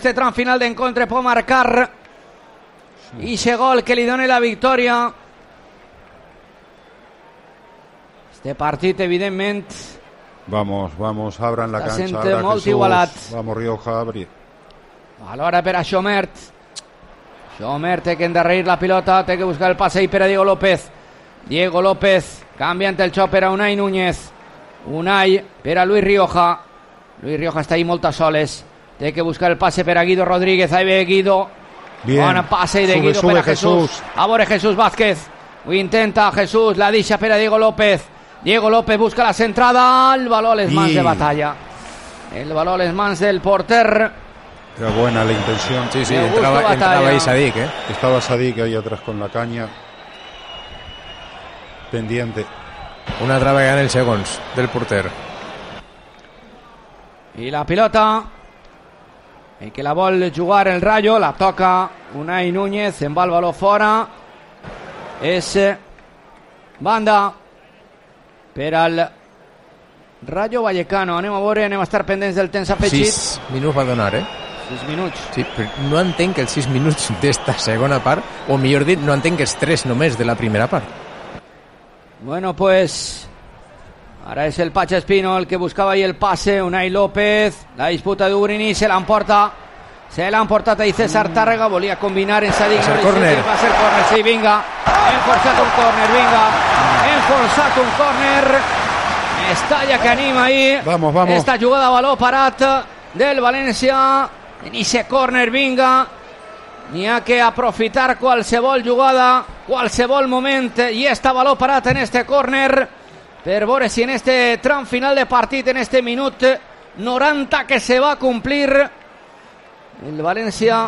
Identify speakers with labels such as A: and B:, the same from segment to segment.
A: este tram final d'encontre pot marcar i ese gol que li doni la victòria. Este partit, evidentment,
B: Vamos, abran la cancha.
A: Abra molt igualat.
B: Vamos, Rioja, abri.
A: Alhora per a Xomert. Xomert té que endarrerir la pilota, té que buscar el passe i per a Diego López. Diego López canvia ante el xoc per a Unai Núñez. Unai per a Luis Rioja. Luis Rioja està ahí molt a soles. Té que buscar el passe per a Guido Rodríguez. Ahí ve Guido.
B: Bien.
A: Bon passe de Guido per a Jesús. A veure Jesús Vázquez. Ho intenta Jesús, la deixa per a Diego López. Diego López busca la centrada. El baló a les mans de Batalla. El baló a les mans del porter.
B: Era buena la intención.
C: Sí, entraba ahí Sadik,
B: Estaba Sadik ahí atrás con la caña. Pendiente.
C: Una altra vegada en els segons del porter.
A: I la pilota, el que la vol jugar el Rayo, la toca Unai Núñez, en va el baló fora. És banda per al Rayo Vallecano. Anem a veure, anem a estar pendents del temps afegit.
C: 6 minuts va donar,
A: 6 minuts.
C: Sí, però no entenc els 6 minuts d'esta segona part, o millor dit, no entenc els 3 només de la primera part.
A: Bueno, pues ahora es el Pacha Espino el que buscaba ahí el pase. Unai López, la disputa de Ugrini, se la han portat ahí César Tàrrega, volia combinar en Sadik.
C: Va ser córner.
A: Va ser córner, sí, vinga. Hem forçat un córner. Estalla que anima ahí.
B: Vamos.
A: Esta jugada, baló parat del València. En ese córner, vinga. N'hi ha que aprofitar qualsevol jugada, qualsevol moment, i esta baló parat en este córner per veure si en este tram final de partit, en este minut 90 que se va a cumplir, el València.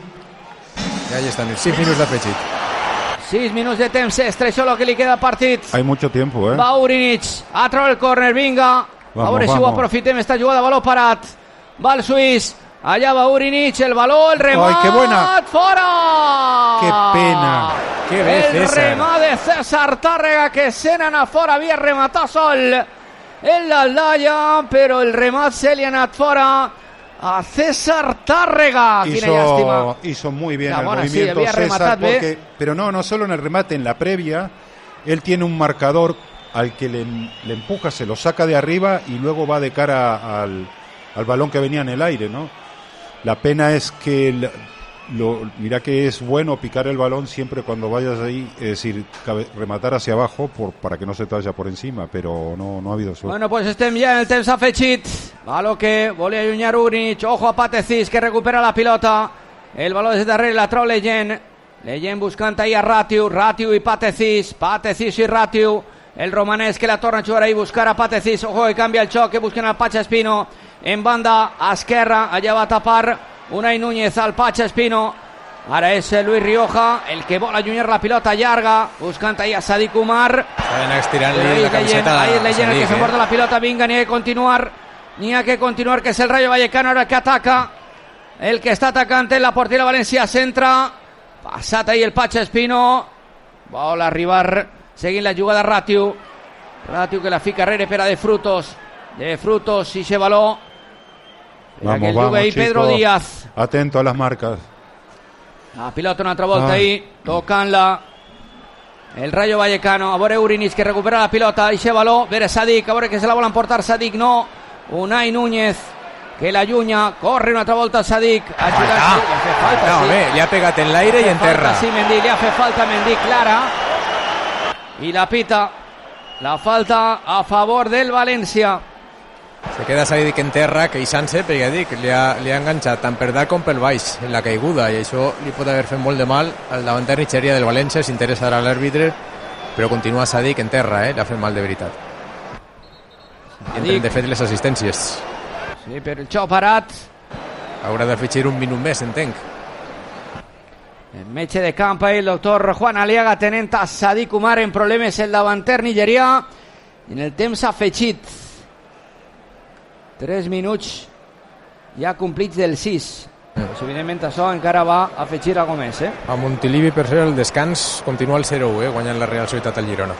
C: Ja hi estan, 6 minuts d'afegit.
A: 6 minuts de temps extra, això és el que li queda al partit.
B: Hay mucho tiempo,
A: Va Ugrini, a treure el córner, vinga. A veure si ho aprofitem, esta jugada, baló parat. Va el suís. Allá va Ugrini, el balón, el remat.
B: ¡Ay, qué buena!
A: ¡Fora!
B: ¡Qué pena!
C: ¡Qué bé,
A: El
C: César!
A: remat de César Tàrrega, que senen a fora, havia rematat sol en l'Aldalla, però el remat se li ha anat fora a César Tàrrega. Quina llàstima.
B: Hizo muy bien el
A: bona,
B: movimiento
A: sí,
B: César, pero no solo en el remate, en la previa, él tiene un marcador al que le empuja, se lo saca de arriba y luego va de cara al balón que venía en el aire, ¿no? La pena es que mira que es bueno picar el balón siempre cuando vayas ahí, es decir, rematar hacia abajo para que no se te vaya por encima, pero no ha habido suerte.
A: Bueno, pues estem ja en el temps afegit. Baló que volia allunyar Ugrini. Ojo a Patecís, que recupera la pilota. El baló des darrere la trau Leyen buscant ahí a Ratiu i Patecís i Ratiu. El romanès que la torna a jugar ahí, buscar a Patecís. Ojo que canvia el xoc, que busquen al Pacha Espino en banda esquerra. Allà va a tapar Unai Núñez al Pacha Espino. Ara és Luis Rioja el que vol allunyar la pilota llarga, buscant ahí a Sadik Umar.
C: Estaven estirant-li la camiseta.
A: Ahí es Leyen el que se porta la pilota. Vinga, n'hi ha que continuar, que és el Rayo Vallecano ara que ataca. El que està atacant en la porteria València, centra. Passat ahí el Pacha Espino. Vol arribar seguint la jugada Ratiu que la fica rere per a de Frutos i se baló.
B: Vamos,
A: y Pedro Díaz.
B: Atento a las marcas.
A: La pilota una altra volta ahí, tocant-la el Rayo Vallecano. A veure Ugrini, que recupera la pilota i se baló. Vera Sadik, a veure que se la volen portar. Sadik no. Unai Núñez que l'allunya, corre una altra volta Sadik.
C: Li ha pegat en l'aire i en terra.
A: Sí, Mendy, li ha fet falta Mendy, clara. I la pita la falta a favor del València.
C: Se queda Sadik en terra, queixant-se, perquè dic, li ha enganxat tant per dalt com pel baix en la caiguda, i això li pot haver fet molt de mal al davanter nigerià del València. S'interessarà l'àrbitre, però continua Sadik en terra, li ha fet mal de veritat. Entren de fet les assistències.
A: Sí, però el xou parat.
C: Haurà d'afegir un minut més, entenc.
A: El metge de camp, el doctor Juan Aliaga, tenent a Sadik Umar en problemes, el davanter nigerià, en el temps afegit. 3 minuts ja complits del 6. Pues, evidentment això encara va afegir a Gómez.
C: A Montilivi, per ser el descans, continua el 0-1, guanyant la Real Societat al Girona.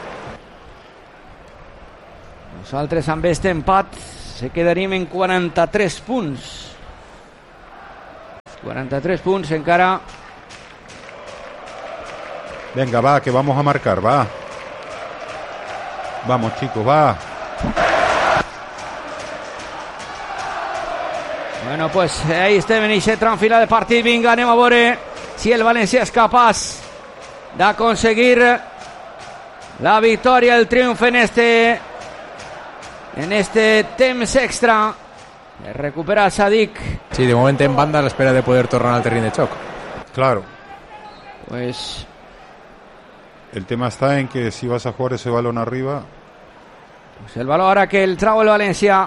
A: Nosaltres amb este empat se quedaríem en 43 punts. 43 punts encara.
B: Venga, va, que vamos a marcar, va. Vamos, chicos, va.
A: Bueno, pues ahí estem en aquest tram final de partit. Vinga, anem a veure si el València és capaç d'aconseguir la victòria, el triomf en este temps extra. Recupera Sadik.
C: Sí, de momento en banda a la espera de poder tornar al terreno de choc.
B: Claro.
A: Pues
B: el tema está en que si vas a jugar ese balón arriba.
A: Pues el balón ahora que el trau el Valencia.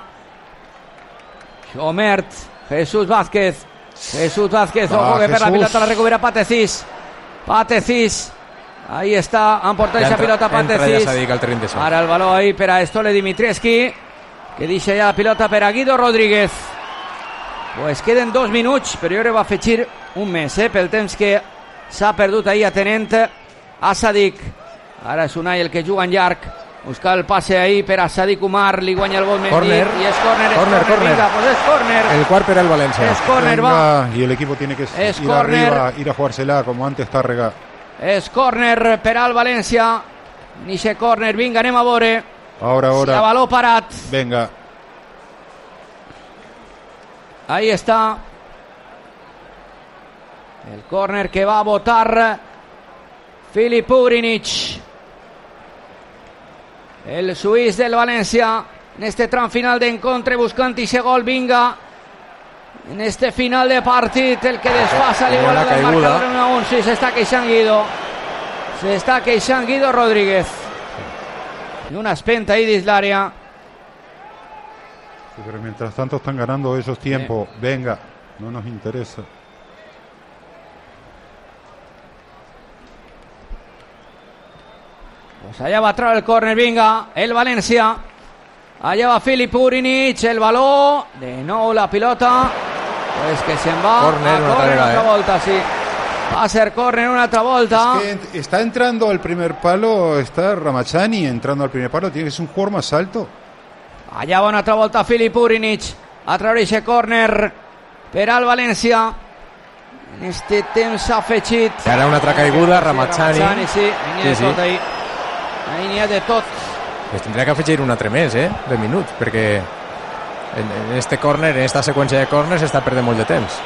A: Omert, Jesús Vázquez, ojo que per la pilota la recupera Patecís. Ahí está, han portat esa pilota Patecís. Ara el balón ahí per a Stole Dimitrievski, que deixa ja la pilota per a Guido Rodríguez. Pues queden 2 minuts, però jo crec que va afegir un mes, pel temps que s'ha perdut ahí atenent a Sadik. Ara és Unai el que juga en llarg, busca el passe ahí per a Sadik Umar, li guanya el gol
C: corner.
A: I és corner. Vinga, pues és corner.
C: El quart per al València.
A: És corner, va.
B: Y el equipo tiene que ir
A: corner.
B: arriba, ir a jugársela como antes Tárrega.
A: És corner per al València. Nixe corner, vinga, anem a veure.
B: Ahora.
A: Si baló parat.
B: Venga.
A: Ahí está. El corner que va a votar Filip Ugrinic, el suís del València, en este tram final d'encontre buscant ese gol. Vinga, en este final de partit, el que desfasa l'igualada del marcador en 1-1. Sí, s'està queixant Guido Rodríguez. Y una espenta ahí dins l'àrea.
B: Sí, pero mientras tanto están ganando esos tiempos. Sí. Venga, no nos interesa.
A: Pues allá va atrás el córner, vinga, el València. Allá va Filip Ugrinic, el balón, de nou la pilota, pues que se'n va
C: corner,
A: a córner una altra volta, sí. Va a ser córner una altra volta.
B: Es que está entrando al primer palo, está Ramachani entrando al primer palo, tiene que ser un jugador más alto.
A: Allá va una altra volta Filip Ugrinic, a treure aquest córner per al València. En este temps s'ha afegit.
C: Ara una altra caiguda, Ramachani.
A: Sí, n'hi ha de tot ahí. Ahí n'hi ha de tot.
C: Pues tindria que afegir un altre més, de minuts, perquè en este córner, en esta seqüència de córners, està perdent molt de temps.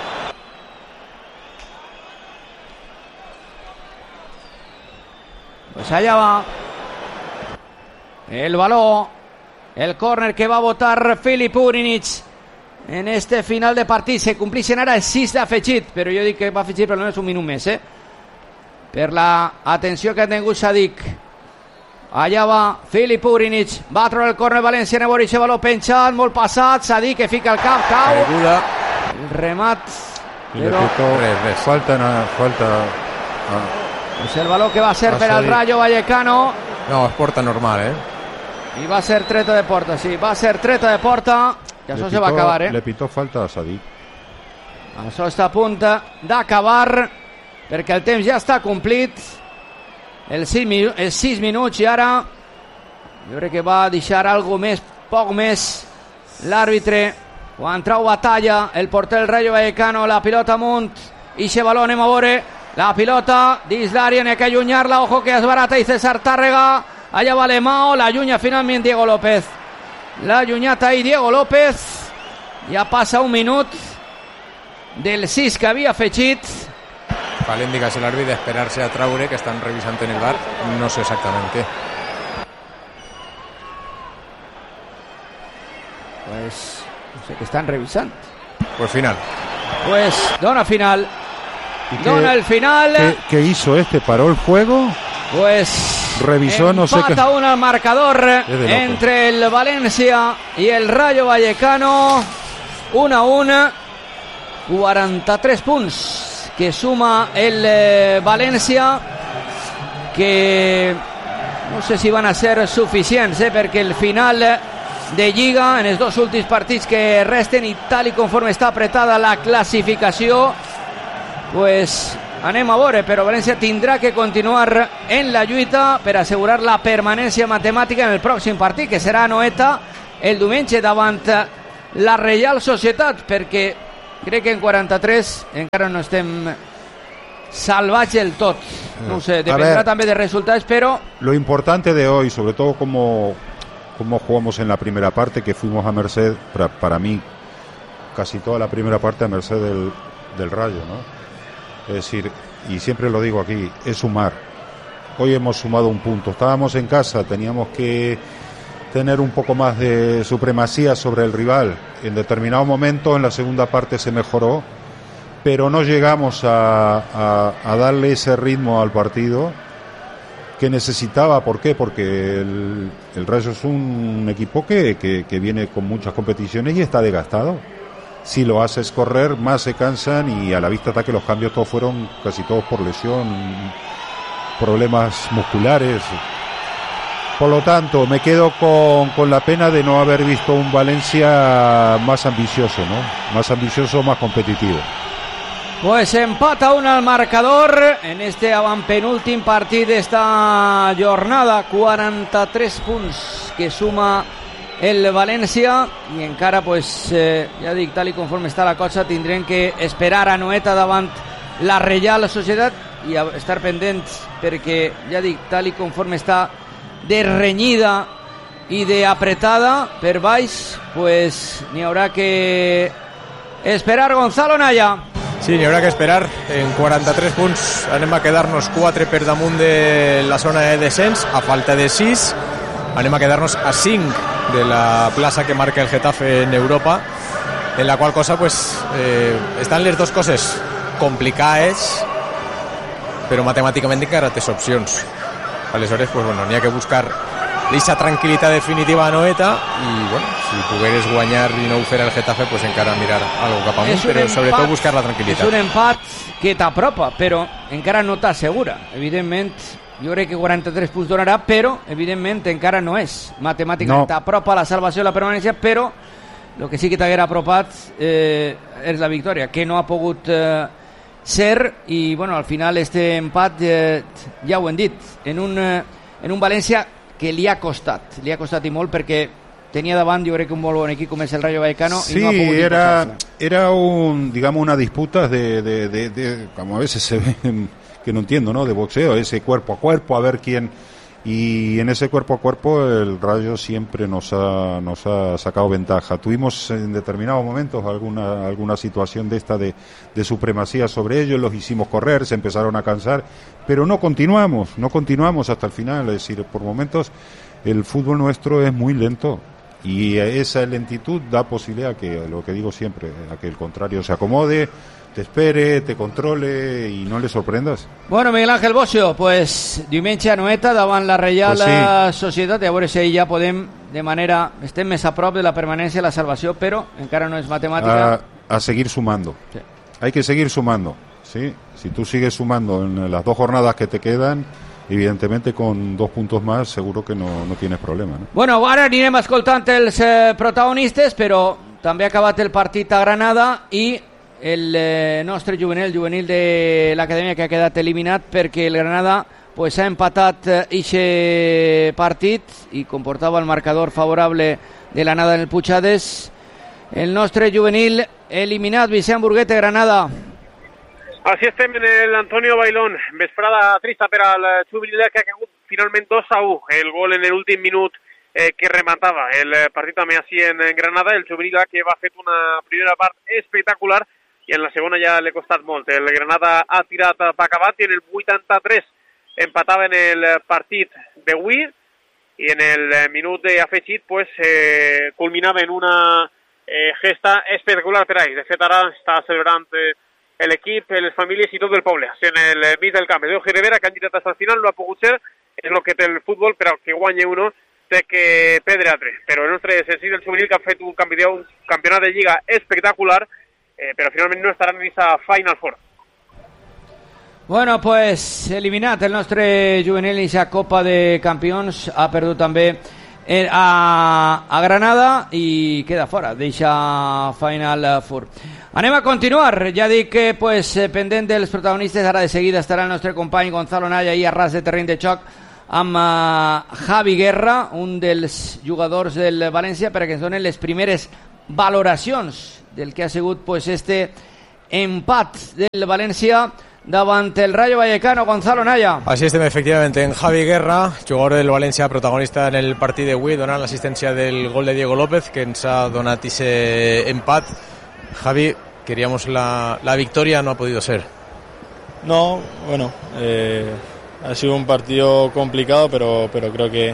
A: Pues allá va el balón, el córner que va a votar Filip Ugrinic en este final de partit. Se complixen ara els 6 d'afegit, però jo dic que va afegir per almenys un minut més, per la atenció que ha tingut Sadik. Allà va Filip Ugrinic, va a treure el córner València, Nebori, aquest baló penjat, molt passat, Sadik que fica el cap, cau, el remat,
B: però res. Falta.
A: És el baló que va ser per al Rayo Vallecano.
C: No, és porta normal,
A: I va ser treta de porta, sí, va ser treta de porta, i això se va acabar,
B: Le pitó falta a Sadik.
A: Això està a punt d'acabar, perquè el temps ja està complit. Els 6 minuts, i ara jo crec que va deixar algo més, poc més l'àrbitre. Quan trau batalla el porter del Rayo Vallecano, la pilota amunt, i aquest baló anem a veure, la pilota dins l'àrea, n'hi ha que allunyar-la, ojo que es barata i César Tàrrega, allà va Lemao, l'allunya finalment Diego López, l'ha allunyat ahí Diego López, ja passa un minut del 6 que havia afegit.
C: Vale, indicació l'àrbitre d'esperar-se a traure, que estan revisant en el bar, no sé exactament què.
A: Pues no sé què estan revisant.
C: Pues final.
A: Pues dona final. Dona el final.
B: ¿Qué hizo este? ¿Paró el juego?
A: Pues
B: revisó, no sé qué.
A: Empata uno al marcador entre el Valencia y el Rayo Vallecano. 1-1. 43 punts que suma el València, que no sé si van a ser suficients, perquè el final de Lliga en els 2 últims partits que resten, i tal i conforme està apretada la classificació, pues anem a veure, però València tindrà que continuar en la lluita per assegurar la permanència matemàtica en el pròxim partit, que serà a Noeta el diumenge davant la Reial Societat, perquè crec que en 43 encara no estem salvats del tot. No ho sé, dependrà també de resultats, però...
B: Lo importante de hoy, sobre todo como jugamos en la primera parte, que fuimos a merced, para mí, casi toda la primera parte a merced del Rayo, ¿no? Es decir, y siempre lo digo aquí, es sumar. Hoy hemos sumado un punto. Estábamos en casa, teníamos que tener un poco más de supremacía sobre el rival. En determinado momento, en la segunda parte se mejoró, pero no llegamos a darle ese ritmo al partido que necesitaba. ¿Por qué? Porque el Rayo es un equipo que viene con muchas competiciones y está desgastado. Si lo haces correr, más se cansan, y a la vista está que los cambios todos fueron casi todos por lesión, problemas musculares. Por lo tanto, me quedo con la pena de no haber visto un Valencia más ambicioso, ¿no? Más ambicioso, más competitivo.
A: Pues empata 1 al marcador en este avantpenúltim partit d'esta jornada. 43 punts que suma el València, i encara, pues, ja dic, tal i conforme està la cosa, tindrem que esperar a Noeta davant la Reial Societat i estar pendents, perquè, ja dic, tal i conforme està de renyida i de apretada per baix, pues n'hi haurà que esperar. Gonzalo Naya.
C: Sí, n'hi haurà que esperar. En 43 punts anem a quedar-nos 4 per damunt de la zona de descens, a falta de 6 anem a quedar-nos a 5 de la plaça que marca el Getafe en Europa, en la qual cosa, pues, estan les dues coses complicades, però matemàticament encara tens opcions. Aleshores, pues, bueno, n'hi ha que buscar aquesta tranquil·litat definitiva a Noeta, i, bueno, si pogueres guanyar i no ho fer el Getafe, pues encara mirar algo cap amunt, però sobretot buscar la tranquil·litat.
A: És un empat que t'apropa, però encara no t'assegura. Evidentment, jo crec que 43 punts donarà, però evidentment encara no és matemàticament. No. T'apropa la salvació i la permanència, però el que sí que t'haguera apropat és la victòria, que no ha pogut ser, i bueno, al final este empat, ja ho hem dit, en un València que li ha costat i molt, perquè tenia davant, jo crec que un molt bon equip com és el Rayo Vallecano,
B: sí,
A: y no ha pogut imposarse.
B: Era digamos, una disputa de como a veces se ve, que no entiendo, ¿no? De boxeo, ese cuerpo a cuerpo, a ver quién, y en ese cuerpo a cuerpo el Rayo siempre nos ha sacado ventaja. Tuvimos en determinados momentos alguna situación de esta de supremacía sobre ellos, los hicimos correr, se empezaron a cansar, pero no continuamos hasta el final. Es decir, por momentos el fútbol nuestro es muy lento, y esa lentitud da posibilidad a que, lo que digo siempre, a que el contrario se acomode, te espere, te controle y no le sorprendas.
A: Bueno, Miguel Ángel Bocio, pues diumenge a Noeta davant la Reial Societat, i a veure si ja podem, de manera, estem més a prop de la permanència i la salvació, però encara no és matemàtica.
B: A seguir sumando.
A: Sí.
B: Hay que seguir sumando, ¿sí? Si tú sigues sumando en las 2 jornadas que te quedan, evidentemente con 2 puntos más seguro que no tienes problema, ¿no?
A: Bueno, ara anirem escoltant els protagonistes, però també ha acabat el partit a Granada, i el nostre juvenil de l'acadèmia, que ha quedat eliminat perquè el Granada pues ha empatat ixe partit i comportava el marcador favorable de l'anada en el Puigades. El nostre juvenil eliminat, Vicent Burguete, Granada.
D: Així estem en l'Antonio Bailón. Vesprada trista per al juvenil, que ha caigut finalment 2-1. El gol en l'últim minut que rematava el partit també així en Granada. El juvenil que va fet una primera part espectacular i en la segona ja l'ha costat molt. El Granada ha tirat per acabat i en el 83 empatava en el partit d'avui, i en el minut afegit pues, culminava en una gesta espectacular per ahí. De fet, ara està celebrant l'equip, les famílies i tot el poble en el mig del camp. Eugenio Rivera, que han lluitat fins al final, no ha pogut ser, és el que té el futbol, però que guanya uno té que perdre altre. Però el nostre senzill del juvenil, que ha fet un campionat de lliga espectacular, però finalment no estaran en aquesta Final Four.
A: Bueno, pues eliminat el nostre juvenil en aquesta Copa de Campions, ha perdut també a Granada i queda fora d'eixa Final Four. Anem a continuar, ja dic que pues, pendent dels protagonistes, ara de seguida estarà el nostre company Gonzalo Naya i a ras de terreny de xoc amb Javi Guerra, un dels jugadors del València, perquè ens donen les primeres valoracions del que ha sigut pues, este empat del València davant el Rayo Vallecano. Gonzalo Naya.
C: Así estem efectivamente en Javi Guerra, jugador del València, protagonista en el partit d'avui, donant l'assistència del gol de Diego López, que ens ha donat ese empat. Javi, queríamos la victoria, no ha podido ser.
E: No, bueno, ha sido un partido complicado, pero creo que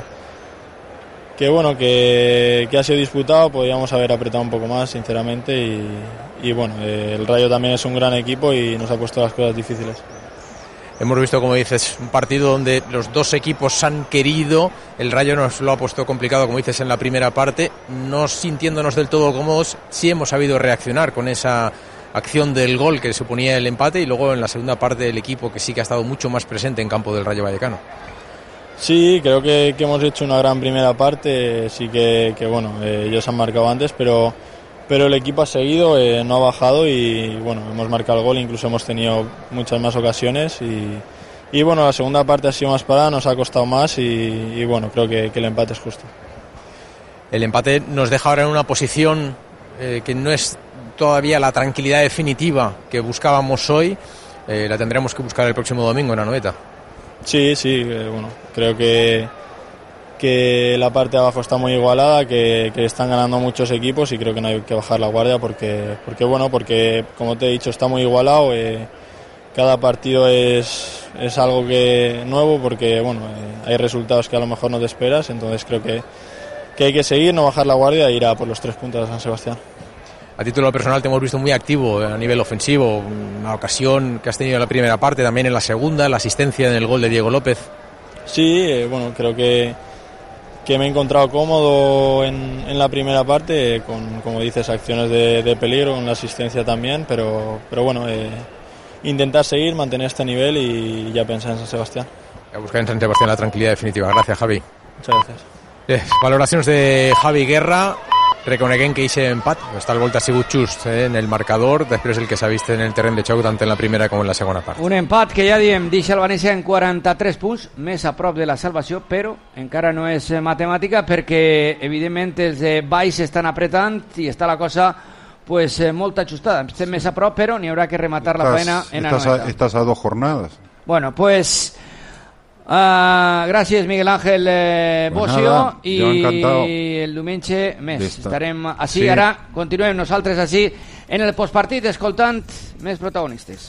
E: ha sido disputado. Podíamos haber apretado un poco más, sinceramente, y bueno, el Rayo también es un gran equipo y nos ha puesto las cosas difíciles.
C: Hemos visto, como dices, un partido donde los dos equipos han querido. El Rayo nos lo ha puesto complicado, como dices, en la primera parte. No sintiéndonos del todo cómodos, sí hemos sabido reaccionar con esa acción del gol que suponía el empate, y luego en la segunda parte el equipo que sí que ha estado mucho más presente en campo del Rayo Vallecano.
E: Sí, creo que hemos hecho una gran primera parte. Sí que bueno, ellos han marcado antes, pero el equipo ha seguido, no ha bajado, y bueno, hemos marcado el gol, incluso hemos tenido muchas más ocasiones, y bueno, la segunda parte ha sido más parada, nos ha costado más, y bueno, creo que el empate es justo.
C: El empate nos deja ahora en una posición que no es todavía la tranquilidad definitiva que buscábamos hoy. La tendremos que buscar el próximo domingo en Anoeta.
E: Sí, bueno, creo que la parte de abajo está muy igualada, que están ganando muchos equipos, y creo que no hay que bajar la guardia porque como te he dicho, está muy igualado. Cada partido es algo nuevo, porque bueno, hay resultados que a lo mejor no te esperas. Entonces creo que hay que seguir, no bajar la guardia e ir a por los 3 puntos de San Sebastián.
C: A título personal te hemos visto muy activo a nivel ofensivo, una ocasión que has tenido en la primera parte, también en la segunda, la asistencia en el gol de Diego López.
E: Sí, bueno, creo que me he encontrado cómodo en la primera parte, con, como dices, acciones de peligro, con la asistencia también, pero bueno, intentar seguir, mantener este nivel y ya pensar en San Sebastián.
C: A buscar en San Sebastián la tranquilidad definitiva. Gracias, Javi.
E: Muchas gracias.
C: Valoracions de Javi Guerra. Reconeguem que aquest empat està el volta ha sigut just en el marcador, després el que s'ha vist en el terreny de xoc tant en la primera com en la segona part.
A: Un empat que ja diem deixa el València en 43 punts, més a prop de la salvació, però encara no és matemàtica perquè evidentment els de baix estan apretant i està la cosa pues molt ajustada. Estem més a prop, però n'hi haurà que rematar la faena en Anoeta.
B: Estás a 2 jornadas.
A: Bueno, pues gràcies Miguel Ángel Bocio, i el diumenge més estarem així. Sí. Ara continuem nosaltres així en el postpartit escoltant més protagonistes.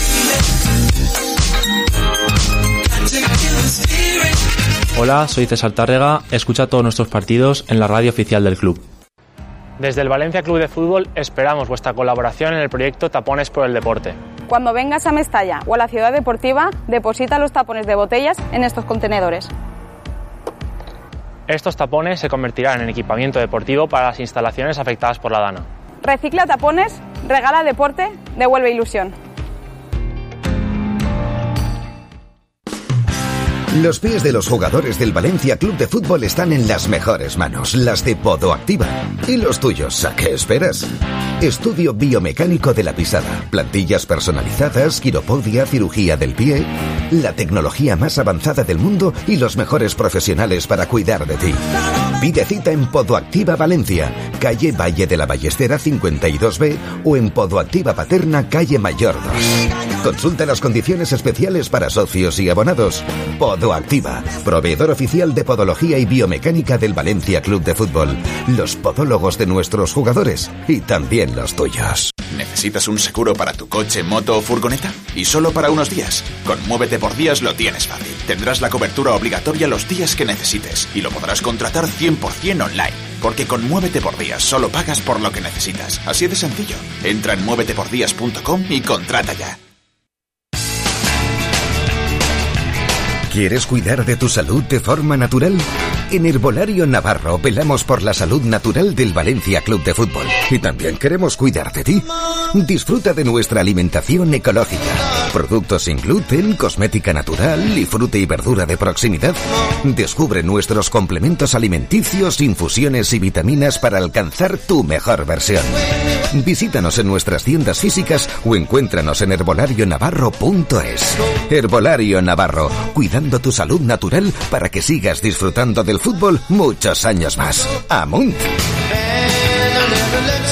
F: Hola, soy César Tárrega. Escucha todos nuestros partidos en la radio oficial del club.
G: Desde el Valencia Club de Fútbol esperamos vuestra colaboración en el proyecto Tapones por el Deporte.
H: Cuando vengas a Mestalla o a la Ciudad Deportiva, deposita los tapones de botellas en estos contenedores.
G: Estos tapones se convertirán en equipamiento deportivo para las instalaciones afectadas por la Dana.
H: Recicla tapones, regala deporte, devuelve ilusión.
I: Los pies de los jugadores del Valencia Club de Fútbol están en las mejores manos, las de Podoactiva. ¿Y los tuyos? ¿A qué esperas? Estudio biomecánico de la pisada, plantillas personalizadas, quiropodia, cirugía del pie, la tecnología más avanzada del mundo y los mejores profesionales para cuidar de ti. Pide cita en Podoactiva Valencia, calle Valle de la Ballestera 52B, o en Podoactiva Paterna, calle Mayor 2. Consulta las condiciones especiales para socios y abonados. Podoactiva, proveedor oficial de podología y biomecánica del Valencia Club de Fútbol. Los podólogos de nuestros jugadores y también los tuyos.
J: ¿Necesitas un seguro para tu coche, moto o furgoneta? Y solo para unos días. Con Muévete por Días lo tienes fácil. Tendrás la cobertura obligatoria los días que necesites y lo podrás contratar 100% online. Porque con Muévete por Días solo pagas por lo que necesitas. Así de sencillo. Entra en muévetepordías.com y contrata ya.
I: ¿Quieres cuidar de tu salud de forma natural? En Herbolario Navarro velamos por la salud natural del Valencia Club de Fútbol. Y también queremos cuidar de ti. Disfruta de nuestra alimentación ecológica. Productos sin gluten, cosmética natural y fruta y verdura de proximidad. Descubre nuestros complementos alimenticios, infusiones y vitaminas para alcanzar tu mejor versión. Visítanos en nuestras tiendas físicas o encuéntranos en herbolarionavarro.es. Herbolario Navarro, cuidando tu salud natural para que sigas disfrutando del fútbol muchos años más. ¡Amunt!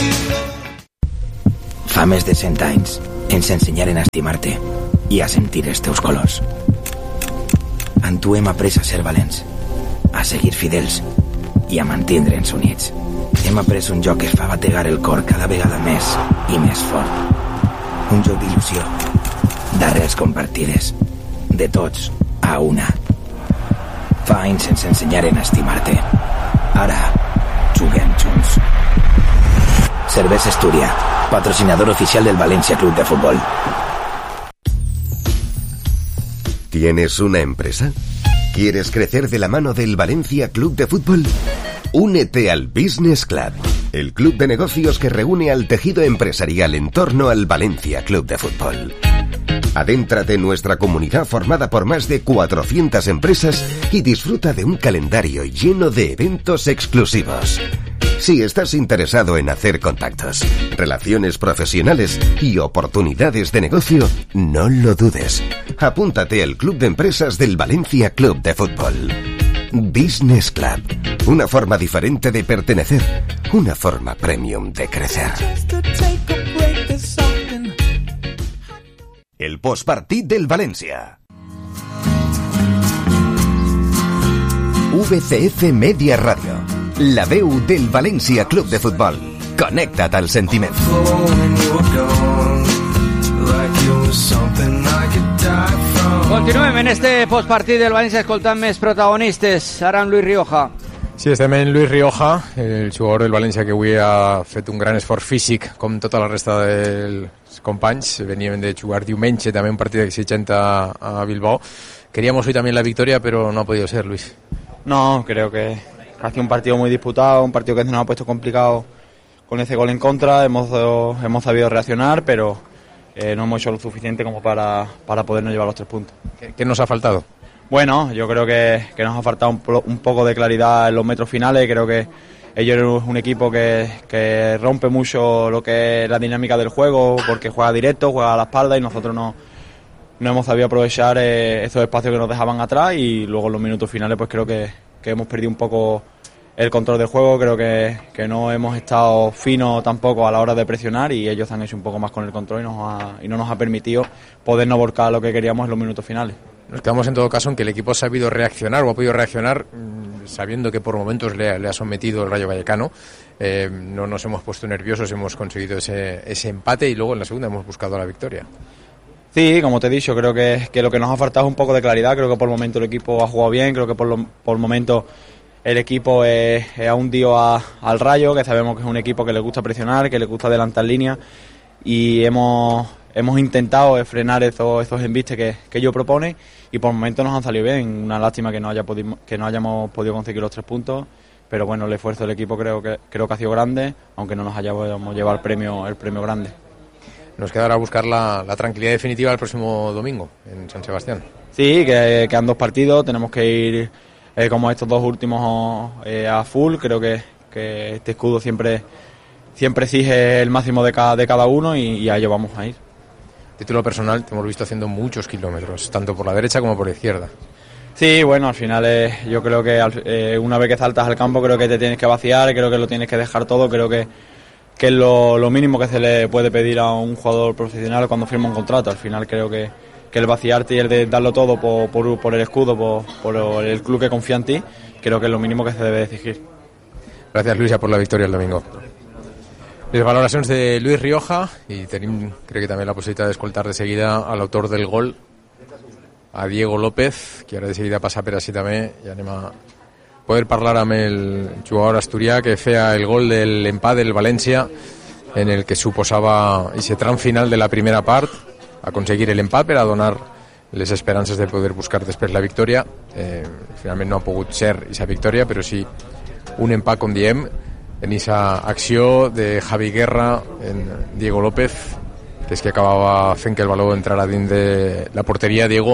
K: Fa més de 100 anys ens ensenyaren a estimar-te i a sentir els teus colors. En tu hem après a ser valents, a seguir fidels i a mantindre'ns units. Hem après un joc que fa bategar el cor cada vegada més i més fort. Un joc d'il·lusió, d'arrels compartides, de tots a una. Fa anys ens ensenyaren a estimar-te. Ara juguem junts. Cervesa Astúria, patrocinador oficial del Valencia Club de Fútbol.
I: ¿Tienes una empresa? ¿Quieres crecer de la mano del Valencia Club de Fútbol? Únete al Business Club, el club de negocios que reúne al tejido empresarial en torno al Valencia Club de Fútbol. Adéntrate en nuestra comunidad formada por más de 400 empresas y disfruta de un calendario lleno de eventos exclusivos. Si estás interesado en hacer contactos, relaciones profesionales y oportunidades de negocio, no lo dudes. Apúntate al Club de Empresas del Valencia Club de Fútbol. Business Club. Una forma diferente de pertenecer. Una forma premium de crecer. El postpartit del València. VCF Media Radio. La veu del València Club de Futbol. Connecta't al sentiment.
A: Continuem en este postpartit del València escoltant més protagonistes. Ara amb Luis Rioja.
C: Sí, estem en Luis Rioja, el jugador del València que avui ha fet un gran esforç físic, com tota la resta dels companys. Veníem de jugar diumenge també un partit exigente a Bilbao. Queríamos hoy también la victoria, pero no ha podido ser, Luis.
L: No, creo que ha sido un partido muy disputado, un partido que nos ha puesto complicado con ese gol en contra. Hemos sabido reaccionar, pero no hemos hecho lo suficiente como para podernos llevar los 3 puntos.
C: ¿Qué nos ha faltado?
L: Bueno, yo creo que nos ha faltado un poco de claridad en los metros finales. Creo que ellos eran un equipo que rompe mucho lo que es la dinámica del juego, porque juega directo, juega a la espalda, y nosotros no hemos sabido aprovechar esos espacios que nos dejaban atrás, y luego en los minutos finales pues creo que hemos perdido un poco el control del juego. Creo que no hemos estado finos tampoco a la hora de presionar, y ellos han hecho un poco más con el control y no nos ha permitido podernos volcar lo que queríamos en los minutos finales.
C: Nos quedamos en todo caso en que el equipo ha sabido reaccionar, o ha podido reaccionar sabiendo que por momentos le ha sometido el Rayo Vallecano. No nos hemos puesto nerviosos, hemos conseguido ese empate, y luego en la segunda hemos buscado la victoria.
L: Sí, como te he dicho, creo que lo que nos ha faltado es un poco de claridad. Creo que por el momento el equipo ha jugado bien, creo que por el momento el equipo ha hundido al Rayo, que sabemos que es un equipo que le gusta presionar, que le gusta adelantar líneas, y hemos intentado frenar esos embistes que ellos proponen, y por el momento nos han salido bien. Una lástima que no hayamos podido conseguir los 3 puntos, pero bueno, el esfuerzo del equipo creo que ha sido grande, aunque no nos hayamos llevado el premio grande.
C: Nos quedará buscar la tranquilidad definitiva el próximo domingo en San Sebastián.
L: Sí, que quedan 2 partidos, tenemos que ir como estos 2 últimos a full. Creo que este escudo siempre exige el máximo de cada uno, y a ello vamos a ir.
C: Título personal, te hemos visto haciendo muchos kilómetros, tanto por la derecha como por la izquierda.
L: Sí, bueno, al final yo creo que una vez que saltas al campo creo que te tienes que vaciar, creo que lo tienes que dejar todo. Creo que es lo mínimo que se le puede pedir a un jugador profesional cuando firma un contrato. Al final creo que el vaciarte y el de darlo todo por el escudo, por el club que confía en ti, creo que es lo mínimo que se debe exigir.
C: Gracias, Luisa, por la victoria el domingo. Les valoracions de Luis Rioja, i tenim, crec que també la possibilitat d'escoltar de seguida a l'autor del gol, a Diego López, que ara de seguida passa per així també, i anem a poder parlar amb el jugador asturià que feia el gol de l'empat del València, en el que suposava aquest tram final de la primera part, aconseguir l'empat per a donar les esperances de poder buscar després la victòria. Finalment no ha pogut ser aquesta victòria, però sí un empat, com diem, en esa acció de Javi Guerra en Diego López, que és que acabava fent que el baló entrara dins de la portería. Diego,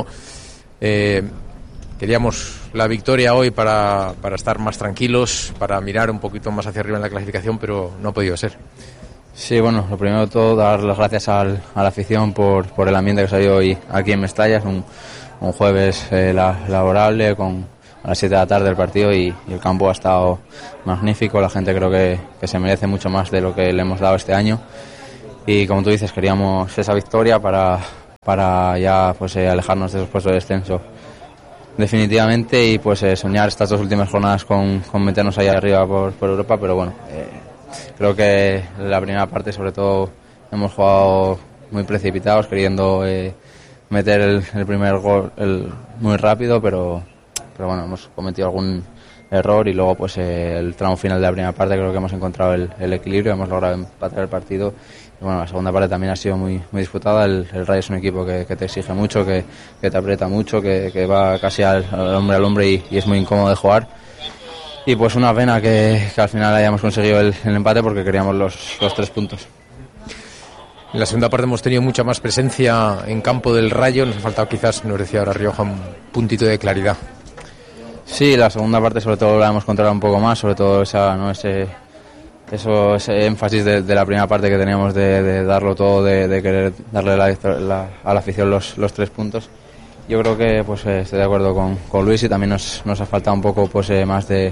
C: queríamos la victoria hoy para estar más tranquilos, para mirar un poquito más hacia arriba en la clasificación, pero no ha podido ser.
M: Sí, bueno, lo primero de todo, dar las gracias a la afición por el ambiente que se ha ido hoy aquí en Mestalla. Es un jueves laborable, a las 7 de la tarde el partido, y el campo ha estado magnífico. La gente creo que se merece mucho más de lo que le hemos dado este año, y como tú dices, queríamos esa victoria para ya pues alejarnos de esos puestos de descenso definitivamente, y pues soñar estas 2 últimas jornadas con meternos ahí arriba por Europa. Pero bueno, creo que la primera parte sobre todo hemos jugado muy precipitados, queriendo meter el primer gol muy rápido, pero bueno, hemos cometido algún error, y luego pues el tramo final de la primera parte creo que hemos encontrado el equilibrio, hemos logrado empatar el partido. Y bueno, la segunda parte también ha sido muy disputada. El Rayo es un equipo que te exige mucho, que te aprieta mucho, que va casi al hombre y es muy incómodo de jugar. Y pues una pena que al final hayamos conseguido el empate, porque queríamos los 3 puntos.
C: En la segunda parte hemos tenido mucha más presencia en campo del Rayo, nos ha faltado quizás, nos decía ahora Rioja, un puntito de claridad.
M: Sí, la segunda parte sobre todo la hemos controlado un poco más, sobre todo ese énfasis de la primera parte que teníamos de darlo todo, de querer darle a la afición los 3 puntos. Yo creo que pues estoy de acuerdo con Luis, y también nos ha faltado un poco pues más de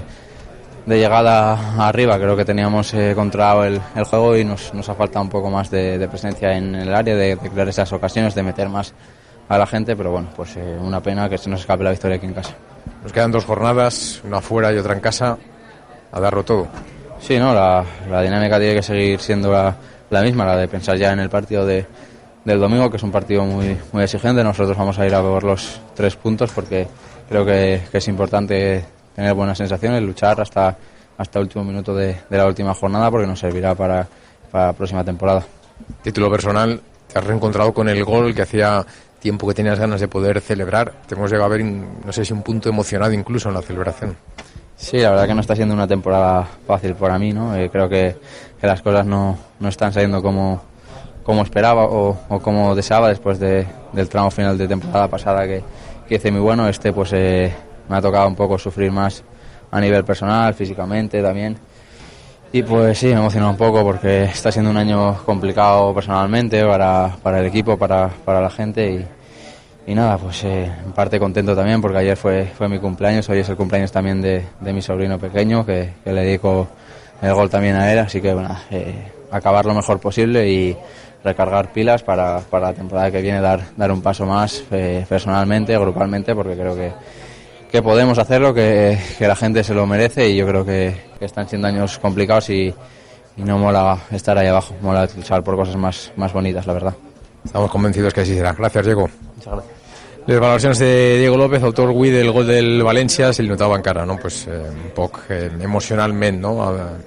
M: llegada arriba. Creo que teníamos controlado el juego, y nos ha faltado un poco más de presencia en el área, de crear esas ocasiones, de meter más a la gente, pero bueno, pues una pena que se nos escape la victoria aquí en casa.
C: Nos quedan 2 jornadas, una fuera y otra en casa, a darlo todo.
M: Sí, no, la dinámica tiene que seguir siendo la misma, la de pensar ya en el partido del domingo, que es un partido muy exigente. Nosotros vamos a ir a ver los 3 puntos, porque creo que es importante tener buenas sensaciones, luchar hasta el último minuto de la última jornada, porque nos servirá para la próxima temporada.
C: Título personal, te has reencontrado con el gol que hacía tiempo que tenías ganas de poder celebrar. Te hemos llegado a ver, no sé si un punto emocionado incluso en la celebración.
M: Sí, la verdad que no está siendo una temporada fácil para mí, ¿no? Creo que las cosas no están saliendo como esperaba o como deseaba después del tramo final de temporada pasada que hice muy bueno. Pues me ha tocado un poco sufrir más a nivel personal, físicamente también. Y pues sí, me emociona un poco, porque está siendo un año complicado personalmente para el equipo, para la gente, y nada, pues en parte contento también, porque ayer fue mi cumpleaños, hoy es el cumpleaños también de mi sobrino pequeño, que le dedico el gol también a él, así que bueno, acabar lo mejor posible y recargar pilas para la temporada que viene, dar un paso más personalmente, grupalmente, porque creo que podemos hacerlo, que la gente se lo merece, y yo creo que están siendo años complicados y no mola estar ahí abajo, mola luchar por cosas más bonitas, la verdad.
C: Estamos convencidos que así será. Gracias, Diego.
M: Muchas gracias.
C: Les valoracions de Diego López, autor avui del gol del València, se li notava encara, no? Pues, un poc emocionalment, no?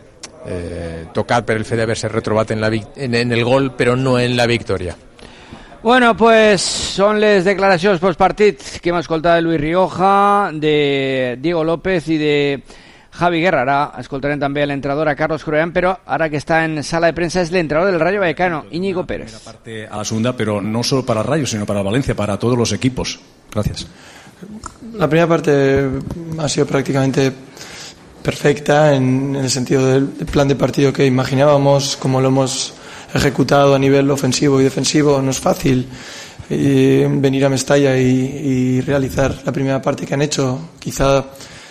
C: Tocat per el fet d'haver-se retrobat en el gol, però no en la victòria.
A: Bueno, pues són les declaracions postpartit que hem escoltat de Luis Rioja, de Diego López i de Javi Guerra. Ara escoltarem també l'entrenador a Carlos Croyan, però ara que està en sala de prensa es el entrenador del Rayo Vallecano, Íñigo Pérez.
N: A la segunda, pero no solo para el Rayo, sino para Valencia, para todos los equipos. Gracias.
O: La primera parte ha sido prácticamente perfecta en el sentido del plan de partido que imaginábamos, como lo hemos ejecutado a nivel ofensivo y defensivo. No es fácil venir a Mestalla y realizar la primera parte que han hecho. Quizá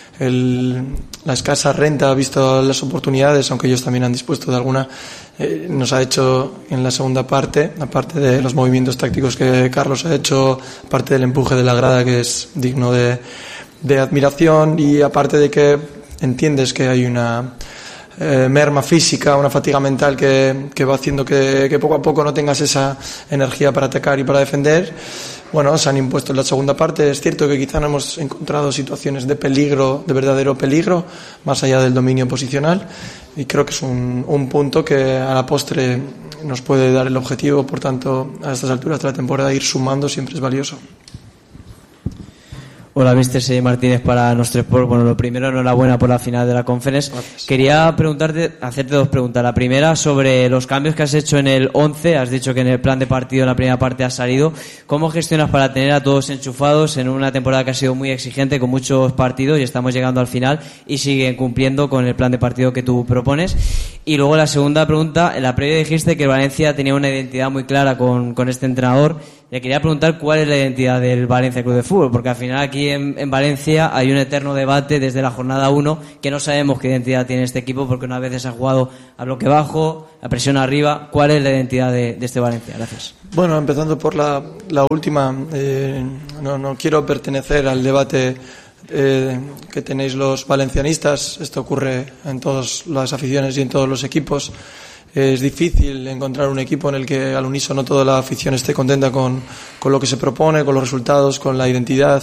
O: la escasa renta, visto las oportunidades, aunque ellos también han dispuesto de alguna, nos ha hecho en la segunda parte, aparte de los movimientos tácticos que Carlos ha hecho, aparte del empuje de la grada, que es digno de admiración, y aparte de que entiendes que hay una merma física, una fatiga mental que va haciendo que poco a poco no tengas esa energía para atacar y para defender. Bueno, se han impuesto en la segunda parte. Es cierto que quizá no hemos encontrado situaciones de peligro, de verdadero peligro, más allá del dominio posicional, y creo que es un punto que a la postre nos puede dar el objetivo. Por tanto, a estas alturas de la temporada, ir sumando siempre es valioso.
P: Hola, Mr. Sergi Martínez para Nostre Sport. Bueno, lo primero, enhorabuena por la final de la Conference. Gracias. Quería hacerte 2 preguntas. La primera, sobre los cambios que has hecho en el 11. Has dicho que en el plan de partido en la primera parte has salido. ¿Cómo gestionas para tener a todos enchufados en una temporada que ha sido muy exigente, con muchos partidos, y estamos llegando al final y siguen cumpliendo con el plan de partido que tú propones? Y luego la segunda pregunta, en la previa dijiste que Valencia tenía una identidad muy clara con este entrenador. Le quería preguntar cuál es la identidad del Valencia Club de Fútbol, porque al final aquí en Valencia hay un eterno debate desde la jornada 1 que no sabemos qué identidad tiene este equipo, porque unas veces ha jugado a bloque bajo, a presión arriba. ¿Cuál es la identidad de este Valencia? Gracias.
O: Bueno, empezando por la última, no quiero pertenecer al debate que tenéis los valencianistas. Esto ocurre en todas las aficiones y en todos los equipos. Es difícil encontrar un equipo en el que al unísono toda la afición esté contenta con lo que se propone, con los resultados, con la identidad.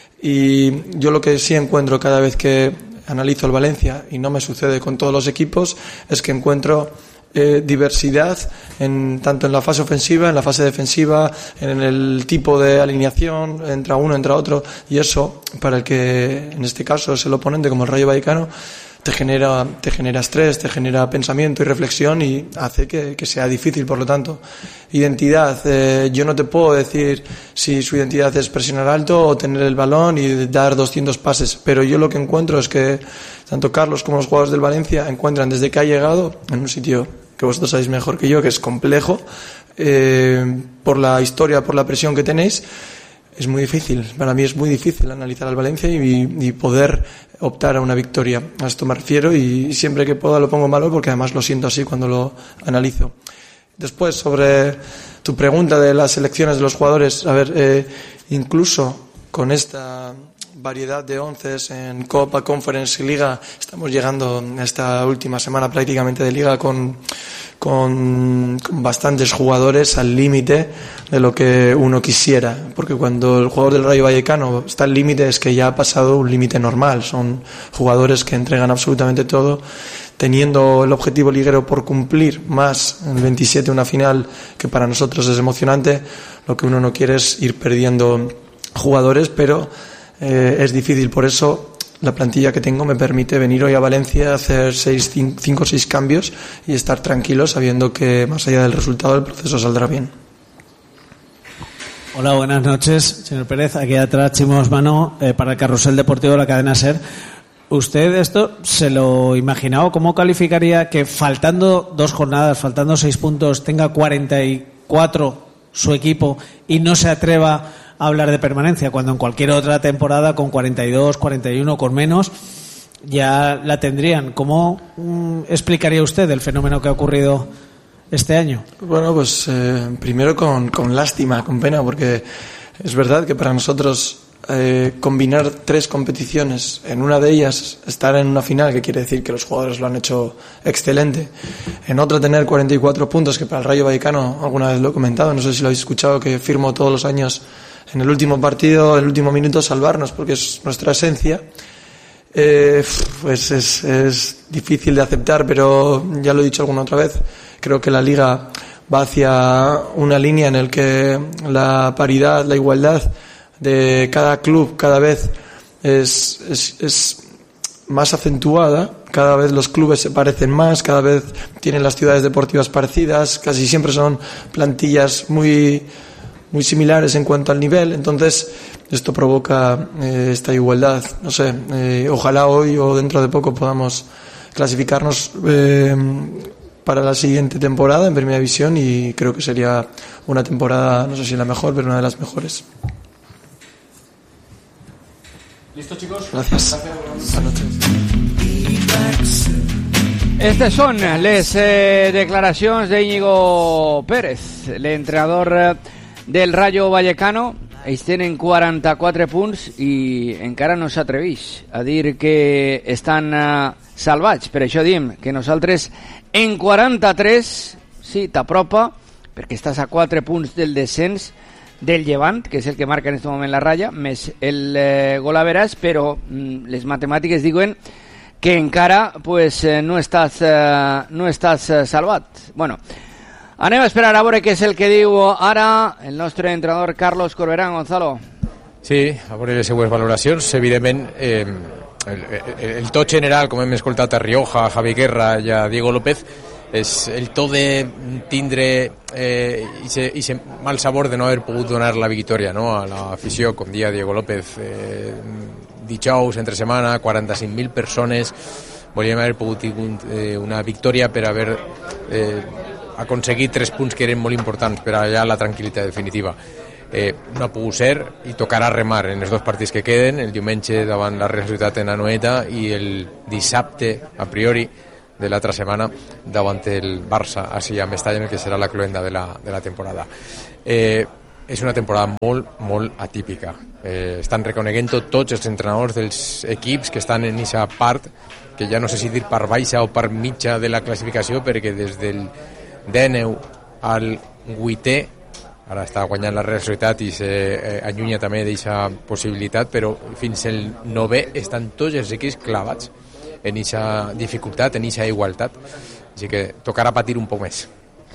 O: Y yo lo que sí encuentro cada vez que analizo el Valencia, y no me sucede con todos los equipos, es que encuentro diversidad tanto en la fase ofensiva, en la fase defensiva, en el tipo de alineación, entra uno, entra otro, y eso, para el que en este caso es el oponente, como el Rayo Vallecano, te genera estrés, te genera pensamiento y reflexión, y hace que sea difícil. Por lo tanto, identidad, yo no te puedo decir si su identidad es presionar alto o tener el balón y dar 200 pases, pero yo lo que encuentro es que tanto Carlos como los jugadores del Valencia encuentran desde que ha llegado en un sitio que vosotros sabéis mejor que yo, que es complejo, por la historia, por la presión que tenéis. Es muy difícil, para mí es muy difícil analizar al Valencia y poder optar a una victoria. A esto me refiero, y siempre que pueda lo pongo en valor, porque además lo siento así cuando lo analizo. Después, sobre tu pregunta de las selecciones de los jugadores, a ver, incluso con esta variedad de onces en Copa, Conference y Liga, estamos llegando a esta última semana prácticamente de Liga con bastantes jugadores al límite de lo que uno quisiera, porque cuando el jugador del Rayo Vallecano está al límite es que ya ha pasado un límite normal. Son jugadores que entregan absolutamente todo, teniendo el objetivo liguero por cumplir, más el 27 una final que para nosotros es emocionante. Lo que uno no quiere es ir perdiendo jugadores, pero es difícil. Por eso la plantilla que tengo me permite venir hoy a Valencia a hacer 5 o 6 cambios y estar tranquilo sabiendo que más allá del resultado el proceso saldrá bien.
Q: Hola, buenas noches, señor Pérez. Aquí atrás Chimo Osmano, para el Carrusel Deportivo de la cadena SER. ¿Usted esto se lo imaginaba? ¿Cómo calificaría que faltando 2 jornadas, faltando 6 puntos, tenga 44 su equipo y no se atreva a hablar de permanencia, cuando en cualquier otra temporada con 42, 41, con menos, ya la tendrían? ¿Cómo explicaría usted el fenómeno que ha ocurrido este año?
O: Bueno, pues primero con lástima, con pena, porque es verdad que para nosotros combinar 3 competiciones, en una de ellas estar en una final, que quiere decir que los jugadores lo han hecho excelente, en otra tener 44 puntos, que para el Rayo Vallecano, alguna vez lo he comentado, no sé si lo habéis escuchado, que firmo todos los años en el último partido, en el último minuto, salvarnos, porque es nuestra esencia. Pues es difícil de aceptar, pero ya lo he dicho alguna otra vez, creo que la Liga va hacia una línea en la que la paridad, la igualdad de cada club cada vez es más acentuada. Cada vez los clubes se parecen más, cada vez tienen las ciudades deportivas parecidas, casi siempre son plantillas muy similares en cuanto al nivel. Entonces esto provoca esta igualdad. No sé, ojalá hoy o dentro de poco podamos clasificarnos para la siguiente temporada en Primera División, y creo que sería una temporada, no sé si la mejor, pero una de las mejores.
Q: ¿Listo, chicos?
O: Gracias. Buenas noches.
A: Estas son les declaracions d'Íñigo Pérez, l'entrenador del Rayo Vallecano. Ells tenen 44 punts i encara no s'atreveix a dir que estan salvats. Per això diem que nosaltres en 43, sí, t'apropa, perquè estàs a 4 punts del descens del Llevant, que és el que marca en aquest moment la ratlla, més el golaveras, però les matemàtiques diuen que encara pues, no estàs salvat. Bueno, anem a esperar a veure què és el que diu ara el nostre entrenador Carlos Corberán. Gonzalo.
C: Sí, a veure les seues valoracions. Evidentment, el to general, com hem escoltat a Rioja, a Javi Guerra i a Diego López, és el to de tindre ese mal sabor de no haver pogut donar la victòria, no, a l'afició, com dia Diego López. Dijous, entre setmana, 45.000 persones, volíem haver pogut tenir una victòria per haver aconseguit 3 punts que eren molt importants per allà la tranquil·litat definitiva. no ha pogut ser i tocarà remar en els 2 partits que queden, el diumenge davant la Real Societat en Anoeta i el dissabte a priori de l'altra setmana davant el Barça així a Mestalla, en el que serà la cloenda de la temporada. És una temporada molt, molt atípica. Estan reconeguent-ho tots els entrenadors dels equips que estan en aquesta part, que ja no sé si dir part baixa o part mitja de la classificació, perquè des del 19 al 8è ara està guanyant la Real Societat i s'allunya també d'aquesta possibilitat, però fins al 9è estan tots els equips clavats en aquesta dificultat, en aquesta igualtat, així que tocarà patir un poc més.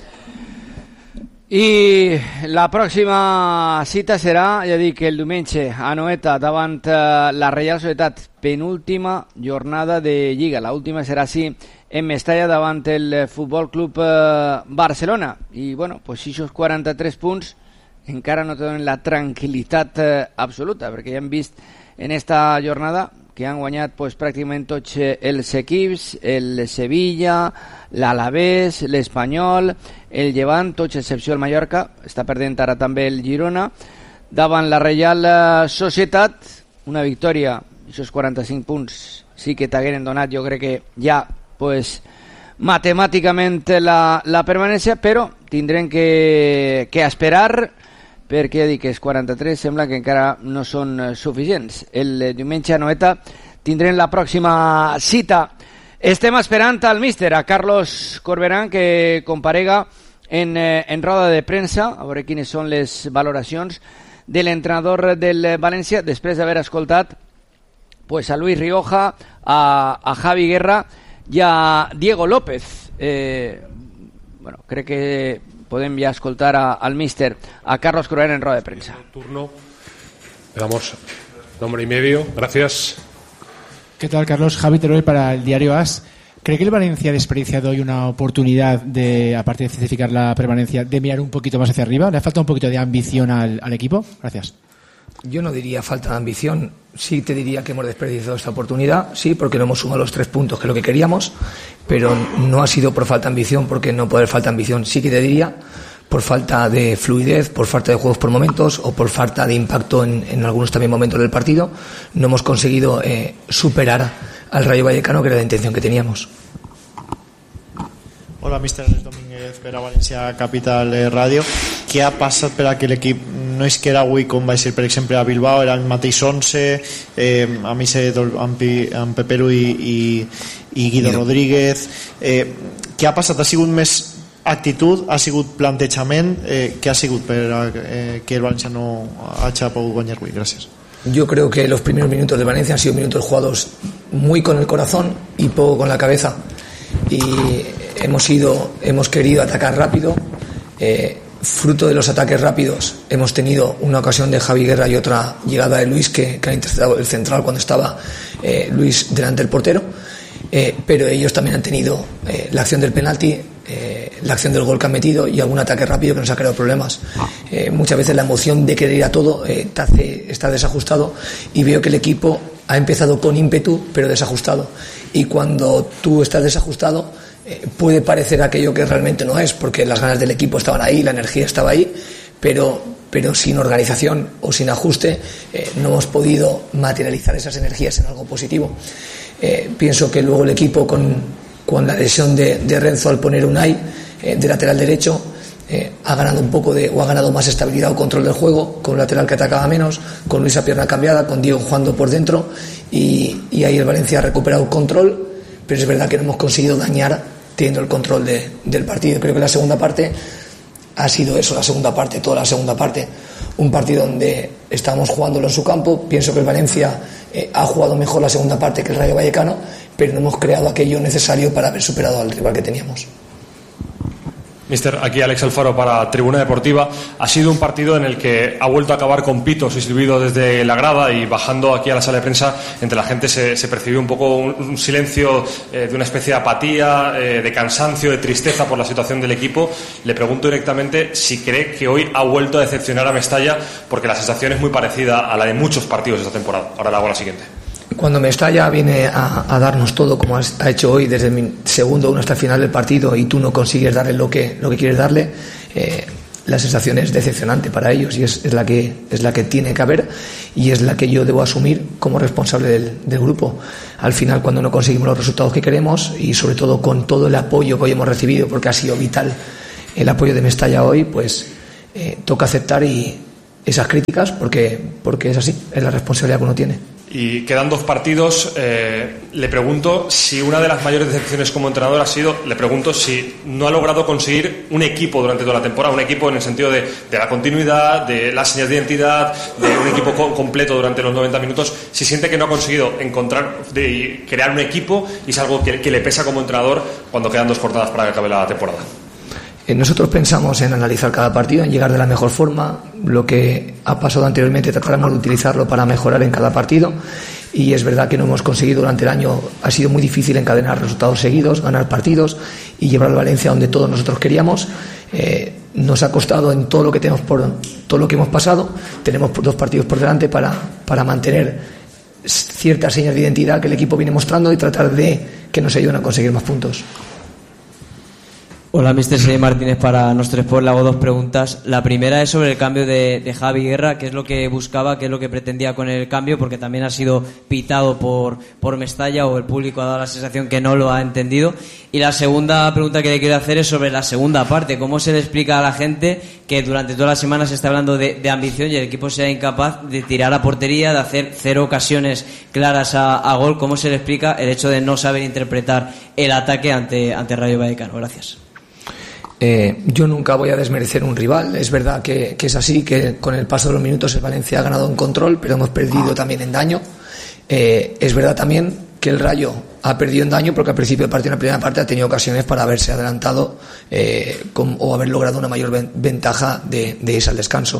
A: I la pròxima cita serà, ja dic, el diumenge a Anoeta davant la Real Societat, penúltima jornada de Lliga. L'última serà així en Mestalla davant el Futbol Club Barcelona. I bueno, pues aquests 43 punts encara no tenen la tranquil·litat absoluta, perquè ja hem vist en esta jornada que han guanyat pues, pràcticament tots els equips, el Sevilla, l'Alavés, l'Espanyol, el Llevant, tots excepció el Mallorca, està perdent ara també el Girona, davant la Real Societat, una victòria, aquests 45 punts sí que t'hagueren donat, jo crec que ja pues, matemàticament la permanència, però tindrem que esperar, perquè ja dic que els 43 sembla que encara no són suficients. El diumenge a Anoeta tindrem la pròxima cita. Estem esperant al míster, a Carlos Corberán, que comparega en roda de premsa, a veure quines són les valoracions de l'entrenador del València, després d'haver escoltat pues, a Luis Rioja, a Javi Guerra i a Diego López. Bueno, crec que podem ya escoltar al míster, a Carlos Corberán en rueda de prensa.
R: Turno. Le damos nombre y medio. Gracias.
S: ¿Qué tal, Carlos? Javi Teruel para el diario AS. ¿Cree que el Valencia ha desperdiciado hoy una oportunidad de, aparte de certificar la permanencia, de mirar un poquito más hacia arriba? ¿Le ha faltado un poquito de ambición al equipo? Gracias.
T: Yo no diría falta de ambición, sí te diría que hemos desperdiciado esta oportunidad, sí, porque no hemos sumado los 3 puntos que es lo que queríamos, pero no ha sido por falta de ambición, porque no puede haber falta de ambición, sí que te diría por falta de fluidez, por falta de juegos por momentos o por falta de impacto en algunos también momentos del partido. No hemos conseguido superar al Rayo Vallecano, que era la intención que teníamos.
U: Hola, míster Domínguez, per a València Capital Ràdio. Què ha passat per a que l'equip no és que era avui com va ser, per exemple, a Bilbao, era el mateix 11, a mi amb Pepelu i Guido Rodríguez. Què ha passat? Ha sigut més actitud, ha sigut plantejament? Què ha sigut per a que el València no hagi pogut guanyar avui? Gràcies.
T: Yo creo que los primeros minutos de Valencia han sido minutos jugados muy con el corazón y poco con la cabeza. Y hemos querido atacar rápido. Fruto de los ataques rápidos hemos tenido una ocasión de Javi Guerra y otra llegada de Luis que ha interceptado el central cuando estaba Luis delante del portero, pero ellos también han tenido la acción del penalti, la acción del gol que han metido y algún ataque rápido que nos ha creado problemas. Muchas veces la emoción de querer ir a todo te hace estar desajustado, y veo que el equipo ha empezado con ímpetu pero desajustado, y cuando tú estás desajustado puede parecer aquello que realmente no es, porque las ganas del equipo estaban ahí, la energía estaba ahí, pero sin organización o sin ajuste no hemos podido materializar esas energías en algo positivo. Pienso que luego el equipo con la lesión de Renzo al poner Unai de lateral derecho ha ganado un poco o ha ganado más estabilidad o control del juego, con un lateral que atacaba menos, con Luis a pierna cambiada, con Diego jugando por dentro, y ahí el Valencia ha recuperado control, pero es verdad que no hemos conseguido dañar teniendo el control del partido. Creo que la segunda parte ha sido eso, toda la segunda parte, un partido donde estábamos jugándolo en su campo. Pienso que el Valencia ha jugado mejor la segunda parte que el Rayo Vallecano, pero no hemos creado aquello necesario para haber superado al rival que teníamos.
R: Mister, aquí Alex Alfaro para Tribuna Deportiva. Ha sido un partido en el que ha vuelto a acabar con pitos y silbidos desde la grada, y bajando aquí a la sala de prensa entre la gente se percibió un poco un silencio de una especie de apatía, de cansancio, de tristeza por la situación del equipo. Le pregunto directamente si cree que hoy ha vuelto a decepcionar a Mestalla, porque la sensación es muy parecida a la de muchos partidos esta temporada. Ahora le hago la siguiente.
T: Cuando Mestalla viene a darnos todo como ha hecho hoy, desde el segundo 1 hasta el final del partido, y tú no consigues darle lo que quieres darle, la sensación es decepcionante para ellos y es la que tiene que haber y es la que yo debo asumir como responsable del grupo. Al final, cuando no conseguimos los resultados que queremos y sobre todo con todo el apoyo que hoy hemos recibido, porque ha sido vital el apoyo de Mestalla hoy, pues toca aceptar esas críticas porque es así, es la responsabilidad que uno tiene.
R: Y quedan 2 partidos. Le pregunto si una de las mayores decepciones como entrenador ha sido, le pregunto si no ha logrado conseguir un equipo durante toda la temporada, un equipo en el sentido de la continuidad, de las señas de identidad, de un equipo completo durante los 90 minutos, si siente que no ha conseguido crear un equipo y es algo que le pesa como entrenador cuando quedan 2 jornadas para que acabe la temporada.
T: Nosotros pensamos en analizar cada partido, en llegar de la mejor forma. Lo que ha pasado anteriormente trataremos de utilizarlo para mejorar en cada partido. Y es verdad que no hemos conseguido durante el año, ha sido muy difícil encadenar resultados seguidos, ganar partidos y llevar al Valencia donde todos nosotros queríamos. Nos ha costado en todo lo que tenemos por todo lo que hemos pasado. Tenemos 2 partidos por delante para mantener ciertas señas de identidad que el equipo viene mostrando y tratar de que nos ayuden a conseguir más puntos.
P: Hola, Mr. Sergi Martínez para Nostre Sport. Le hago 2 preguntas. La primera es sobre el cambio de Javi Guerra. ¿Qué es lo que buscaba? ¿Qué es lo que pretendía con el cambio? Porque también ha sido pitado por Mestalla, o el público ha dado la sensación que no lo ha entendido. Y la segunda pregunta que le quiero hacer es sobre la segunda parte. ¿Cómo se le explica a la gente que durante toda la semana se está hablando de ambición y el equipo sea incapaz de tirar a portería, de hacer 0 ocasiones claras a gol? ¿Cómo se le explica el hecho de no saber interpretar el ataque ante Rayo Vallecano? Gracias.
T: Yo nunca voy a desmerecer un rival. Es verdad que es así, que con el paso de los minutos el Valencia ha ganado en control, pero hemos perdido también en daño. Es verdad también que el Rayo ha perdido en daño porque al principio del partido, en la primera parte, ha tenido ocasiones para haberse adelantado o haber logrado una mayor ventaja de irse al descanso.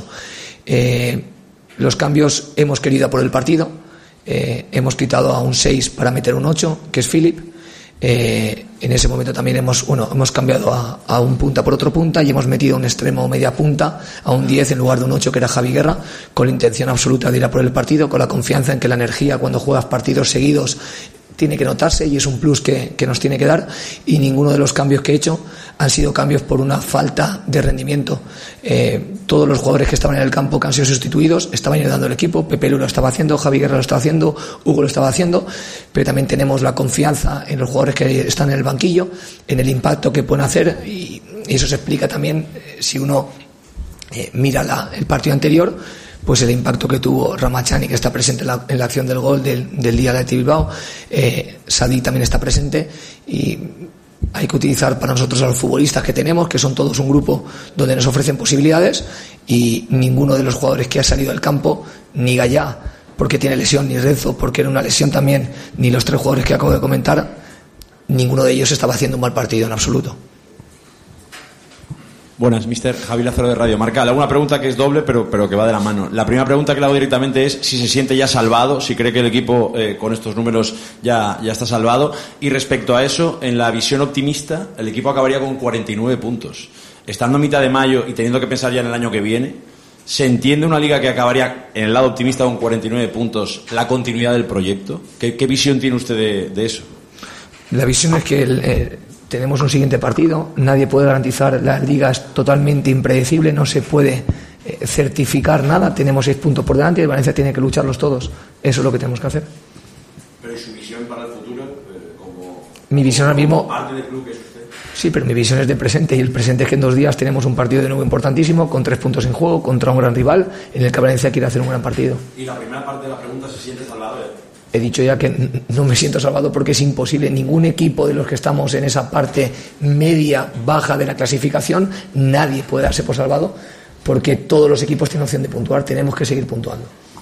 T: Los cambios hemos querido a por el partido. Hemos quitado a un 6 para meter un 8, que es Philip. En ese momento también hemos cambiado a un punta por otro punta y hemos metido un extremo o media punta a un 10 en lugar de un 8, que era Javi Guerra, con la intención absoluta de ir a por el partido, con la confianza en que la energía cuando juegas partidos seguidos tiene que notarse y es un plus que nos tiene que dar. Y ninguno de los cambios que he hecho han sido cambios por una falta de rendimiento. Todos los jugadores que estaban en el campo, que han sido sustituidos, estaban ayudando al equipo. Pepe Lu lo estaba haciendo, Javi Guerra lo estaba haciendo, Hugo lo estaba haciendo, pero también tenemos la confianza en los jugadores que están en el banquillo, en el impacto que pueden hacer, y eso se explica también si uno mira el partido anterior, pues el impacto que tuvo Ramachani, que está presente en la acción del gol del día de Athletic Bilbao. Sadi también está presente, y hay que utilizar para nosotros a los futbolistas que tenemos, que son todos un grupo donde nos ofrecen posibilidades, y ninguno de los jugadores que ha salido del campo, ni Gallá porque tiene lesión, ni Renzo porque era una lesión también, ni los 3 jugadores que acabo de comentar, ninguno de ellos estaba haciendo un mal partido en absoluto.
D: Buenas, Mr. Javi Lázaro de Radio Marca. Le hago una pregunta que es doble, pero que va de la mano. La primera pregunta que le hago directamente es si se siente ya salvado, si cree que el equipo con estos números ya está salvado. Y respecto a eso, en la visión optimista, el equipo acabaría con 49 puntos. Estando a mitad de mayo y teniendo que pensar ya en el año que viene, ¿se entiende una liga que acabaría en el lado optimista con 49 puntos, la continuidad del proyecto? ¿Qué visión tiene usted de eso? La visión es que tenemos un siguiente partido, nadie puede garantizar, la liga es totalmente impredecible, no se puede certificar nada, tenemos 6 puntos por delante y el Valencia tiene que lucharlos todos, eso es lo que tenemos que hacer. Pero ¿y su visión para el futuro?
T: Mi visión ahora mismo,
D: parte del club que es usted.
T: Sí, pero mi visión es de presente, y el presente es que en 2 días tenemos un partido de nuevo importantísimo, con 3 puntos en juego, contra un gran rival, en el que Valencia quiere hacer un gran partido.
D: Y la primera parte de la pregunta, ¿se siente salvado?
T: He dicho ya que no me siento salvado porque es imposible. Ningún equipo de los que estamos en esa parte media, baja de la clasificación, nadie puede darse por salvado, porque todos los equipos tienen opción de puntuar. Tenemos que seguir puntuando.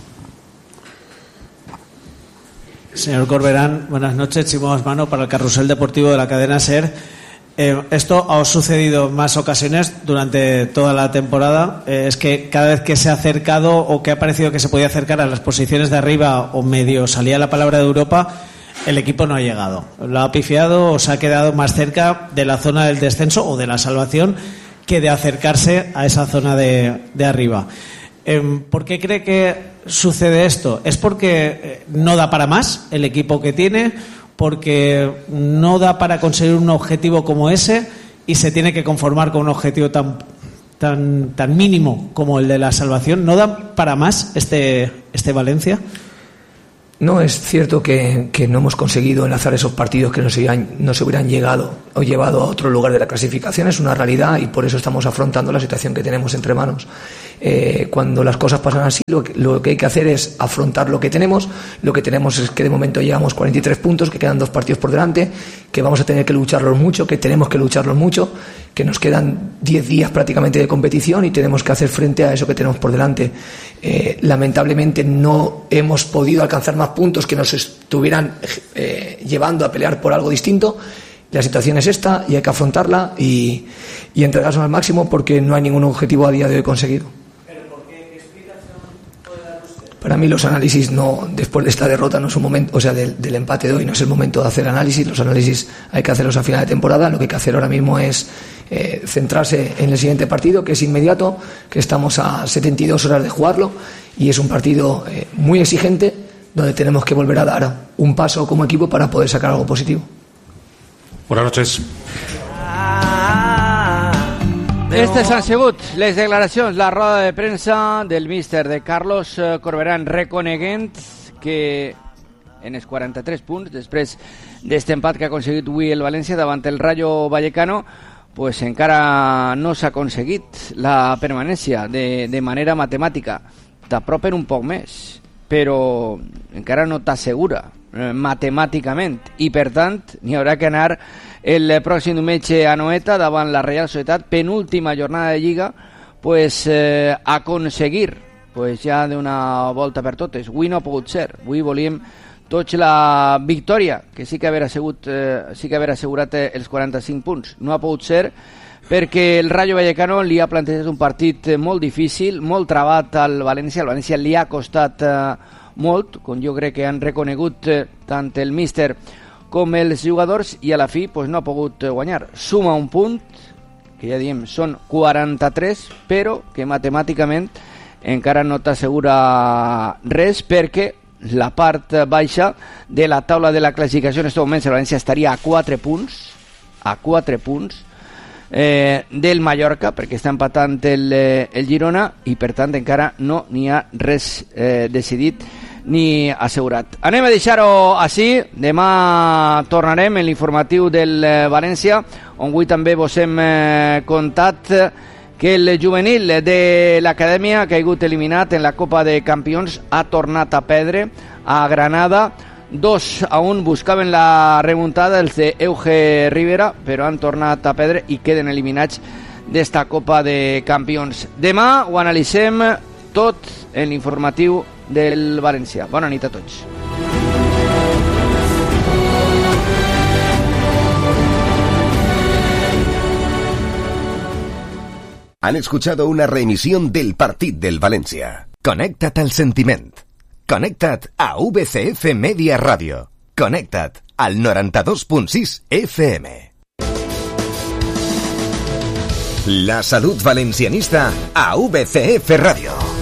Q: Señor Corberán, buenas noches. Chimo Asmano para el Carrusel Deportivo de la cadena SER. Esto ha sucedido en más ocasiones durante toda la temporada. Es que cada vez que se ha acercado o que ha parecido que se podía acercar a las posiciones de arriba o medio salía la palabra de Europa, el equipo no ha llegado. Lo ha pifiado o se ha quedado más cerca de la zona del descenso o de la salvación que de acercarse a esa zona de arriba. ¿Por qué cree que sucede esto? ¿Es porque no da para más el equipo que tiene? ¿Porque no da para conseguir un objetivo como ese y se tiene que conformar con un objetivo tan tan mínimo como el de la salvación, ¿no da para más este Valencia?
T: No, es cierto que no hemos conseguido enlazar esos partidos que nos hubieran llegado o llevado a otro lugar de la clasificación. Es una realidad y por eso estamos afrontando la situación que tenemos entre manos. Cuando las cosas pasan así, lo que hay que hacer es afrontar lo que tenemos. Lo que tenemos es que de momento llevamos 43 puntos, que quedan 2 partidos por delante, que vamos a tener que lucharlos mucho, que tenemos que lucharlos mucho, que nos quedan 10 días prácticamente de competición y tenemos que hacer frente a eso que tenemos por delante. Lamentablemente no hemos podido alcanzar más puntos que nos estuvieran llevando a pelear por algo distinto. La situación es esta y hay que afrontarla y entregarnos al máximo porque no hay ningún objetivo a día de hoy conseguido. Para mí los análisis después de esta derrota no es un momento, o sea, del empate de hoy no es el momento de hacer análisis. Los análisis hay que hacerlos a final de temporada. Lo que hay que hacer ahora mismo es centrarse en el siguiente partido, que es inmediato, que estamos a 72 horas de jugarlo y es un partido muy exigente donde tenemos que volver a dar un paso como equipo para poder sacar algo positivo.
R: Buenas noches.
A: Estes han sigut les declaracions, la roda de premsa del míster de Carlos Corberán, reconeguent que en els 43 punts, després d'este empat que ha aconseguit avui el València davant el Rayo Vallecano, pues encara no s'ha aconseguit la permanència de manera matemàtica. T'apropen un poc més, però encara no t'assegura matemàticament i per tant n'hi haurà que anar el pròxim diumenge a Anoeta davant la Real Societat, penúltima jornada de Lliga, pues aconseguir pues ja d'una volta per totes. Avui no ha pogut ser, avui volíem tots la victòria, que sí que haver assegurat els 45 punts. No ha pogut ser perquè el Rayo Vallecano li ha plantejat un partit molt difícil, molt travat al València. Al València li ha costat molt, com jo crec que han reconegut tant el míster com els jugadors, i a la fi pues, no ha pogut guanyar. Suma un punt, que ja diem són 43, però que matemàticament encara no t'assegura res, perquè la part baixa de la taula de la classificació en aquest moment el València estaria a 4 punts del Mallorca, perquè està empatant el Girona i per tant encara no n'hi ha res decidit ni assegurat. Anem a deixar-ho així. Demà tornarem en l'informatiu del València, on avui també vos hem contat que el juvenil de l'acadèmia ha caigut eliminat en la Copa de Campions, ha tornat a perdre a Granada 2-1, buscaven la remuntada els de Euge Rivera, però han tornat a perdre i queden eliminats d'esta Copa de Campions. Demà ho analitzem tot en l'informatiu del València. Bona nit a tots.
I: Han escuchado una reemisión del Partit del Valencia. Connecta't al sentiment. Connecta't a VCF Media Radio. Connecta't al 92.6 FM. La salud valencianista a VCF Radio.